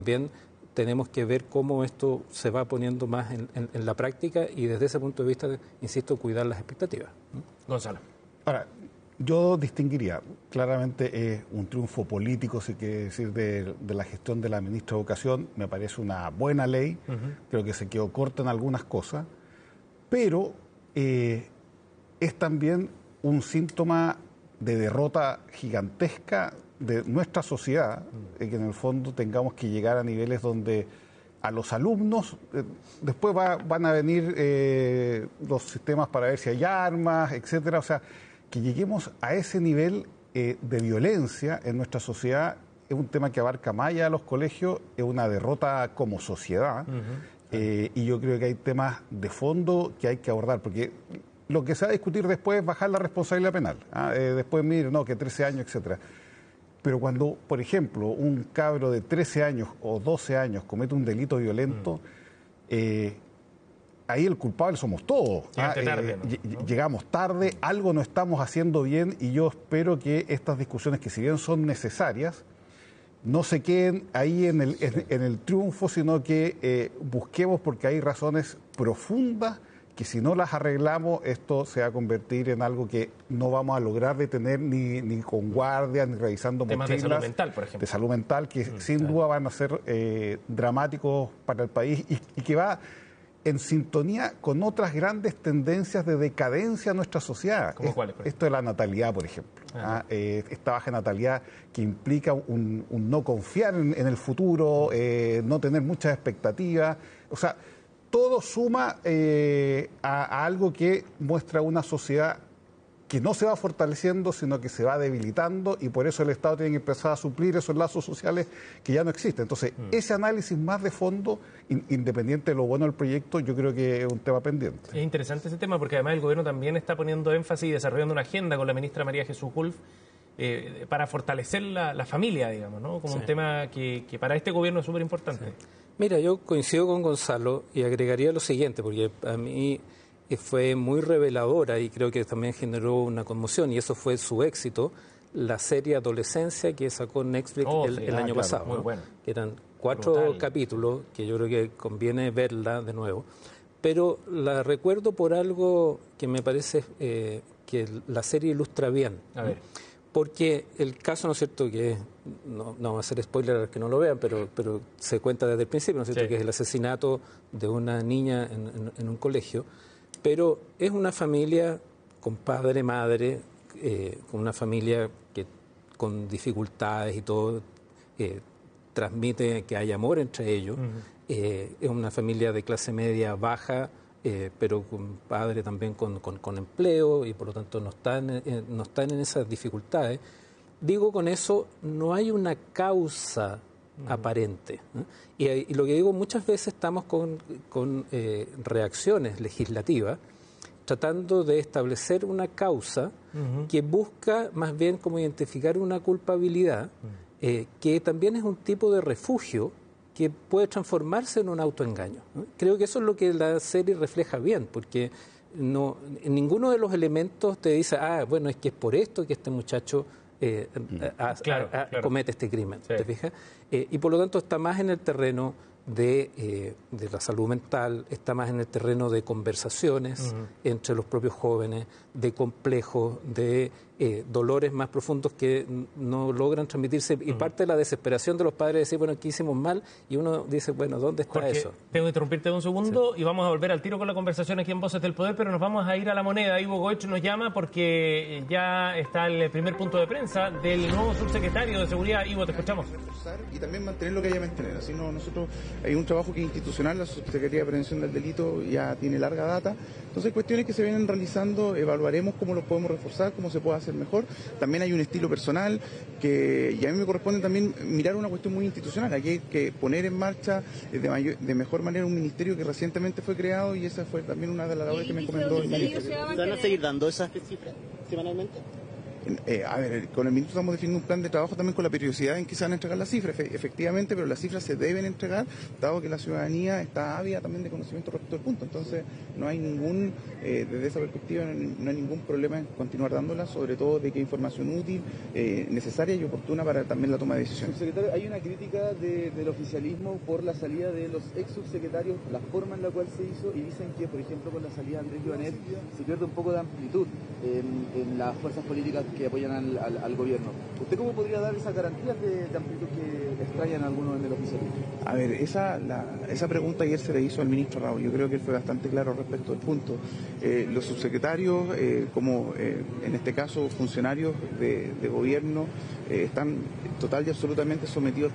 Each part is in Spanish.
También tenemos que ver cómo esto se va poniendo más en la práctica y desde ese punto de vista, insisto, cuidar las expectativas. Gonzalo. Ahora, yo distinguiría, claramente es un triunfo político, si quiere decir, de la gestión de la ministra de Educación. Me parece una buena ley, creo que se quedó corta en algunas cosas, pero es también un síntoma de derrota gigantesca de nuestra sociedad, que en el fondo tengamos que llegar a niveles donde a los alumnos, después van a venir los sistemas para ver si hay armas, etcétera. O sea, que lleguemos a ese nivel de violencia en nuestra sociedad es un tema que abarca más allá de los colegios, es una derrota como sociedad. Y yo creo que hay temas de fondo que hay que abordar, porque lo que se va a discutir después es bajar la responsabilidad penal. Después, mire, no, que 13 años, etcétera. Pero cuando, por ejemplo, un cabro de 13 años o 12 años comete un delito violento, ahí el culpable somos todos. Tarde, ¿no? Llegamos tarde, algo no estamos haciendo bien, y yo espero que estas discusiones, que si bien son necesarias, no se queden ahí en el triunfo, sino que busquemos, porque hay razones profundas que si no las arreglamos, esto se va a convertir en algo que no vamos a lograr detener ni con guardia, ni revisando temas mochilas. De salud mental, por ejemplo. De salud mental, que sin duda van a ser dramáticos para el país y que va en sintonía con otras grandes tendencias de decadencia en nuestra sociedad. ¿Cómo cuáles? Esto de la natalidad, por ejemplo. Esta baja natalidad que implica un no confiar en el futuro, no tener muchas expectativas. O sea, todo suma a algo que muestra una sociedad que no se va fortaleciendo, sino que se va debilitando, y por eso el Estado tiene que empezar a suplir esos lazos sociales que ya no existen. Entonces, ese análisis más de fondo, independiente de lo bueno del proyecto, yo creo que es un tema pendiente. Es interesante ese tema, porque además el gobierno también está poniendo énfasis y desarrollando una agenda con la ministra María Jesús Wolf para fortalecer la familia, digamos, ¿no? Como un tema que para este gobierno es súper importante. Sí. Mira, yo coincido con Gonzalo y agregaría lo siguiente, porque a mí fue muy reveladora y creo que también generó una conmoción, y eso fue su éxito, la serie Adolescencia que sacó Netflix el año pasado. Muy bueno. Que eran 4 capítulos, que yo creo que conviene verla de nuevo. Pero la recuerdo por algo que me parece que la serie ilustra bien. A ver. Porque el caso, ¿no es cierto?, que no va a ser spoiler a los que no lo vean, pero se cuenta desde el principio, ¿no es cierto?, que es el asesinato de una niña en un colegio. Pero es una familia con padre, madre, con una familia que con dificultades y todo, transmite que hay amor entre ellos. Es una familia de clase media baja, pero con padre también con empleo, y por lo tanto no están en esas dificultades. Digo con eso, no hay una causa aparente, ¿no? Y lo que digo, muchas veces estamos con reacciones legislativas tratando de establecer una causa que busca más bien como identificar una culpabilidad, que también es un tipo de refugio que puede transformarse en un autoengaño, ¿no? Creo que eso es lo que la serie refleja bien, porque ninguno de los elementos te dice, bueno, es que es por esto que este muchacho comete este crimen, ¿te fijas? Y por lo tanto está más en el terreno de la salud mental, está más en el terreno de conversaciones entre los propios jóvenes, de complejos, de dolores más profundos que no logran transmitirse, y parte de la desesperación de los padres de decir, bueno, ¿qué hicimos mal? Y uno dice, bueno, ¿dónde está eso? Tengo que interrumpirte un segundo y vamos a volver al tiro con la conversación aquí en Voces del Poder, pero nos vamos a ir a la moneda. Ivo Goich nos llama porque ya está el primer punto de prensa del nuevo subsecretario de Seguridad. Ivo, te escuchamos. Y también mantener lo que haya que mantener. Así nosotros hay un trabajo que es institucional, la Subsecretaría de Prevención del Delito ya tiene larga data. Entonces, cuestiones que se vienen realizando, evaluaremos cómo lo podemos reforzar, cómo se puede hacer mejor. También hay un estilo personal y a mí me corresponde también mirar una cuestión muy institucional. Aquí hay que poner en marcha de mejor manera un ministerio que recientemente fue creado, y esa fue también una de las labores que me encomendó el ministerio. ¿Van a seguir dando esas cifras semanalmente? A ver, con el ministro estamos definiendo un plan de trabajo también con la periodicidad en que se van a entregar las cifras, efectivamente, pero las cifras se deben entregar, dado que la ciudadanía está ávida también de conocimiento respecto al punto. Entonces, no hay ningún, desde esa perspectiva, no hay ningún problema en continuar dándolas, sobre todo de que información útil, necesaria y oportuna para también la toma de decisiones. Subsecretario, hay una crítica del oficialismo por la salida de los ex subsecretarios, la forma en la cual se hizo, y dicen que, por ejemplo, con la salida de Andrés Joanet se pierde un poco de amplitud en las fuerzas políticas que apoyan al gobierno. ¿Usted cómo podría dar esas garantías de amplitud que extrañan algunos en el oficialismo? A ver, esa pregunta ayer se le hizo al ministro Raúl. Yo creo que él fue bastante claro respecto al punto. Los subsecretarios, como en este caso funcionarios de gobierno, están total y absolutamente sometidos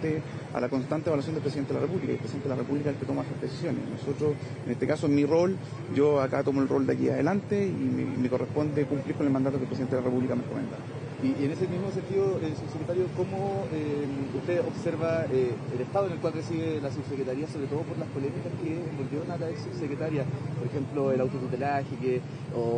a la constante evaluación del presidente de la República. Y el presidente de la República es el que toma esas decisiones. Nosotros, en este caso, en mi rol, yo acá tomo el rol de aquí adelante y me corresponde cumplir con el mandato que el presidente de la República me comenta. Y en ese mismo sentido, subsecretario, ¿cómo usted observa el estado en el cual reside la subsecretaría, sobre todo por las polémicas que envolvieron a la ex subsecretaria? Por ejemplo, el autotutelaje o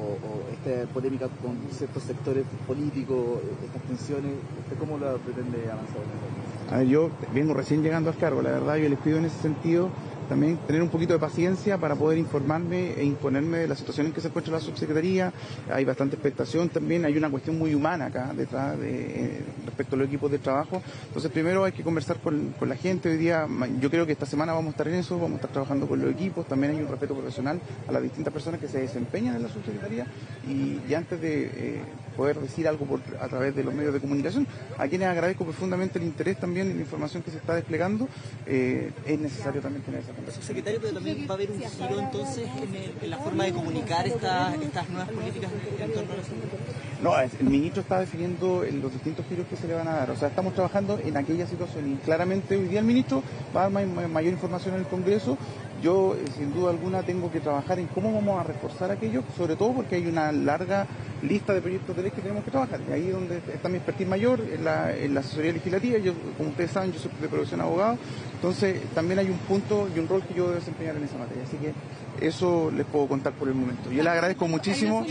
esta polémica con ciertos sectores políticos, estas tensiones. ¿Usted cómo la pretende avanzar en eso? A ver, yo vengo recién llegando al cargo, la verdad, yo les pido en ese sentido también tener un poquito de paciencia para poder informarme e imponerme de la situación en que se encuentra la subsecretaría. Hay bastante expectación también, hay una cuestión muy humana acá detrás respecto a los equipos de trabajo. Entonces primero hay que conversar con la gente. Hoy día, yo creo que esta semana vamos a estar en eso, vamos a estar trabajando con los equipos. También hay un respeto profesional a las distintas personas que se desempeñan en la subsecretaría y antes de poder decir algo a través de los medios de comunicación, a quienes agradezco profundamente el interés también en la información que se está desplegando, es necesario también tener esa conversación. Secretario, pero también va a haber un giro entonces en la forma de comunicar estas nuevas políticas en torno a la salud. No, el ministro está definiendo los distintos giros que se le van a dar. O sea, estamos trabajando en aquella situación y claramente hoy día el ministro va a dar mayor información en el Congreso. Yo, sin duda alguna, tengo que trabajar en cómo vamos a reforzar aquello, sobre todo porque hay una larga lista de proyectos de ley que tenemos que trabajar. Y ahí es donde está mi expertise mayor, en la asesoría legislativa. Yo, como ustedes saben, yo soy de profesión abogado. Entonces, también hay un punto y un rol que yo debo desempeñar en esa materia. Así que eso les puedo contar por el momento. Yo les agradezco muchísimo.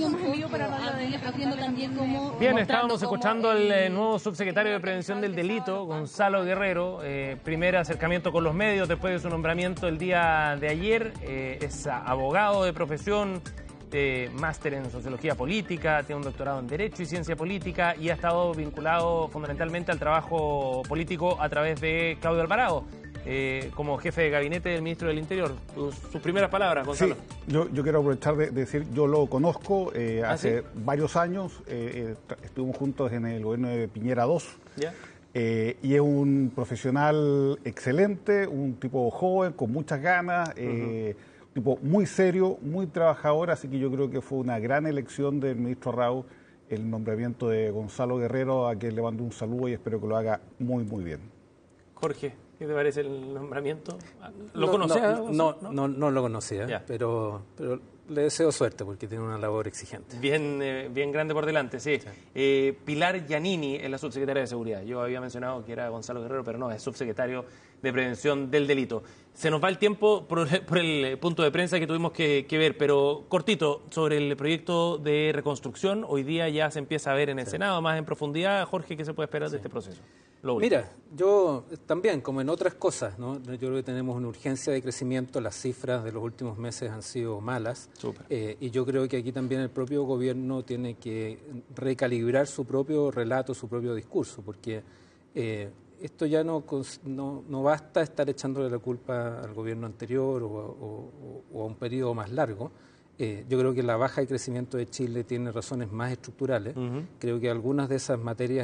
Bien, estábamos escuchando al nuevo subsecretario de Prevención del Delito, Gonzalo Guerrero. Primer acercamiento con los medios después de su nombramiento el día de ayer. Es abogado de profesión, máster en Sociología Política, tiene un doctorado en Derecho y Ciencia Política y ha estado vinculado fundamentalmente al trabajo político a través de Claudio Alvarado, como jefe de gabinete del ministro del Interior. Sus primeras palabras, Gonzalo. Sí, yo quiero aprovechar de decir, yo lo conozco hace ¿sí? varios años, estuvimos juntos en el gobierno de Piñera II. ¿Ya? Y es un profesional excelente, un tipo joven, con muchas ganas, un tipo muy serio, muy trabajador, así que yo creo que fue una gran elección del ministro Raúl el nombramiento de Gonzalo Guerrero, a quien le mando un saludo y espero que lo haga muy, muy bien. Jorge, ¿qué te parece el nombramiento? ¿Lo conocías? No lo conocía, pero le deseo suerte porque tiene una labor exigente. Bien grande por delante, sí. Pilar Giannini es la subsecretaria de Seguridad. Yo había mencionado que era Gonzalo Guerrero, pero no, es subsecretario de Prevención del Delito. Se nos va el tiempo por el punto de prensa que tuvimos que ver, pero cortito, sobre el proyecto de reconstrucción, hoy día ya se empieza a ver en el Senado, más en profundidad. Jorge, ¿qué se puede esperar de este proceso? Mira, yo también, como en otras cosas, ¿no? Yo creo que tenemos una urgencia de crecimiento, las cifras de los últimos meses han sido malas, y yo creo que aquí también el propio gobierno tiene que recalibrar su propio relato, su propio discurso, porque esto ya no basta estar echándole la culpa al gobierno anterior o a un periodo más largo. Yo creo que la baja de crecimiento de Chile tiene razones más estructurales. Creo que algunas de esas materias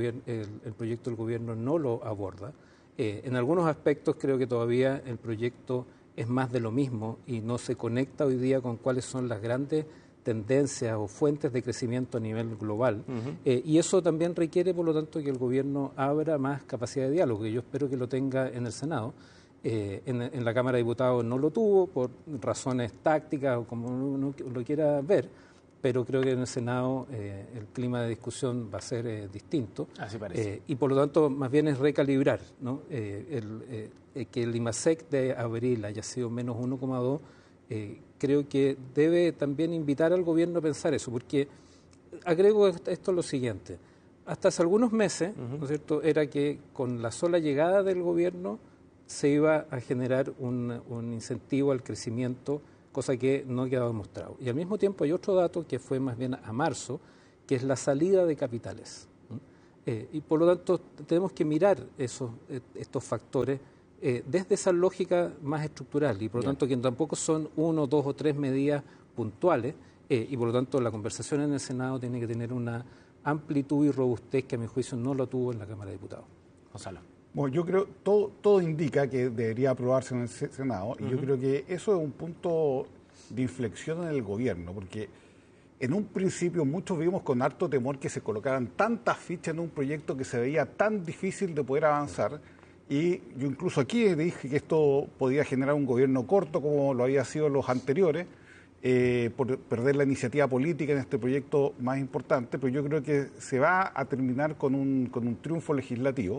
el proyecto del gobierno no lo aborda. En algunos aspectos creo que todavía el proyecto es más de lo mismo y no se conecta hoy día con cuáles son las grandes tendencias o fuentes de crecimiento a nivel global. Y eso también requiere, por lo tanto, que el gobierno abra más capacidad de diálogo, y yo espero que lo tenga en el Senado. En la Cámara de Diputados no lo tuvo por razones tácticas o como uno lo quiera ver, pero creo que en el Senado el clima de discusión va a ser distinto. Así parece. Y por lo tanto, más bien es recalibrar, ¿no? Que el IMASEC de abril haya sido menos 1,2, creo que debe también invitar al gobierno a pensar eso, porque agrego esto lo siguiente. Hasta hace algunos meses, ¿no es cierto?, era que con la sola llegada del gobierno se iba a generar un incentivo al crecimiento, cosa que no quedaba demostrado. Y al mismo tiempo hay otro dato que fue más bien a marzo, que es la salida de capitales. Y por lo tanto tenemos que mirar estos factores desde esa lógica más estructural y por lo tanto que tampoco son 1, 2 o 3 medidas puntuales y por lo tanto la conversación en el Senado tiene que tener una amplitud y robustez que a mi juicio no lo tuvo en la Cámara de Diputados. Gonzalo. Bueno, yo creo todo indica que debería aprobarse en el Senado y yo creo que eso es un punto de inflexión en el gobierno, porque en un principio muchos vimos con harto temor que se colocaran tantas fichas en un proyecto que se veía tan difícil de poder avanzar y yo incluso aquí dije que esto podía generar un gobierno corto como lo había sido los anteriores por perder la iniciativa política en este proyecto más importante, pero yo creo que se va a terminar con un triunfo legislativo.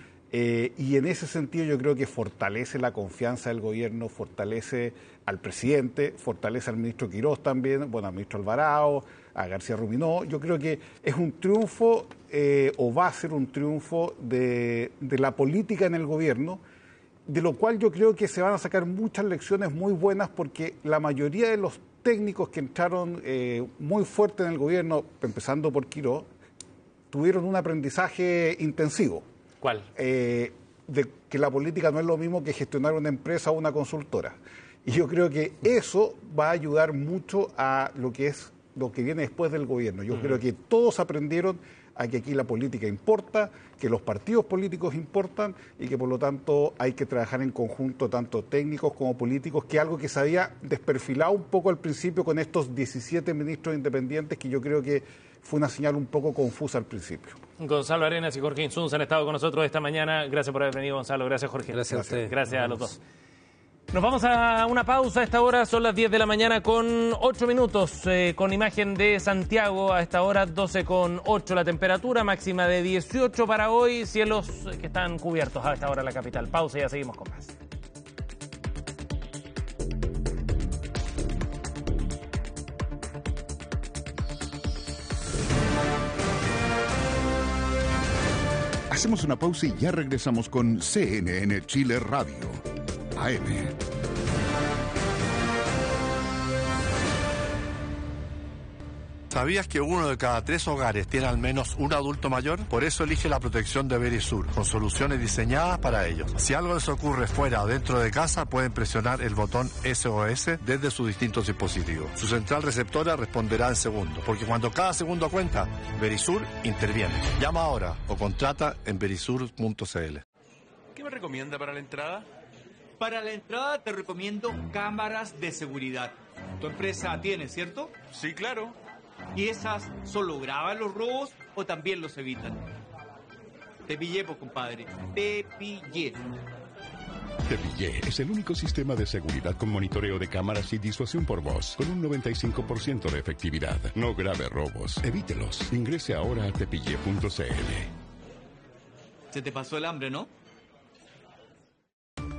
Y en ese sentido yo creo que fortalece la confianza del gobierno, fortalece al presidente, fortalece al ministro Quirós también, bueno, al ministro Alvarado, a García Ruminó. Yo creo que es un triunfo o va a ser un triunfo de la política en el gobierno, de lo cual yo creo que se van a sacar muchas lecciones muy buenas porque la mayoría de los técnicos que entraron muy fuerte en el gobierno, empezando por Quirós, tuvieron un aprendizaje intensivo. ¿Cuál? De que la política no es lo mismo que gestionar una empresa o una consultora. Y yo creo que eso va a ayudar mucho a lo que viene después del gobierno. Yo creo que todos aprendieron a que aquí la política importa, que los partidos políticos importan y que por lo tanto hay que trabajar en conjunto tanto técnicos como políticos, que es algo que se había desperfilado un poco al principio con estos 17 ministros independientes, que yo creo que fue una señal un poco confusa al principio. Gonzalo Arenas y Jorge Insunza han estado con nosotros esta mañana. Gracias por haber venido, Gonzalo. Gracias, Jorge. Gracias a ustedes. Gracias a los dos. Nos vamos a una pausa a esta hora, son las 10 de la mañana con 8 minutos, con imagen de Santiago a esta hora, 12,8 la temperatura, máxima de 18 para hoy, cielos que están cubiertos a esta hora en la capital. Pausa y ya seguimos con más. Hacemos una pausa y ya regresamos con CNN Chile Radio, AM. ¿Sabías que 1 de cada 3 hogares tiene al menos un adulto mayor? Por eso elige la protección de Verisur, con soluciones diseñadas para ellos. Si algo les ocurre fuera o dentro de casa, pueden presionar el botón SOS desde sus distintos dispositivos. Su central receptora responderá en segundos, porque cuando cada segundo cuenta, Verisur interviene. Llama ahora o contrata en verisur.cl. ¿Qué me recomienda para la entrada? Para la entrada te recomiendo cámaras de seguridad. Tu empresa tiene, ¿cierto? Sí, claro. ¿Y esas solo graban los robos o también los evitan? Te pillé, pues, compadre. Te pillé. Te Pillé es el único sistema de seguridad con monitoreo de cámaras y disuasión por voz, con un 95% de efectividad. No grave robos, evítelos. Ingrese ahora a tepille.cl. Se te pasó el hambre, ¿no?